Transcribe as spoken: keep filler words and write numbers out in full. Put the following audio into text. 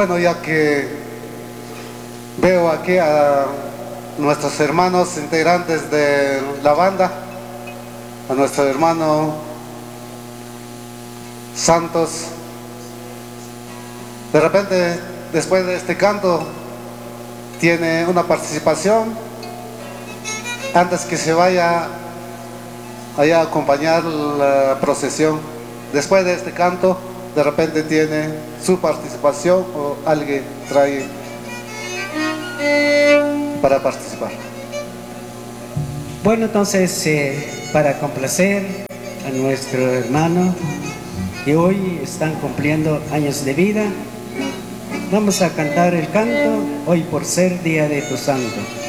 Bueno, ya que veo aquí a nuestros hermanos integrantes de la banda, a nuestro hermano Santos, de repente después de este canto tiene una participación antes que se vaya allá a acompañar la procesión. Después de este canto de repente tiene su participación o alguien trae para participar. Bueno, entonces eh, para complacer a nuestro hermano que hoy están cumpliendo años de vida, vamos a cantar el canto Hoy por ser día de tu santo.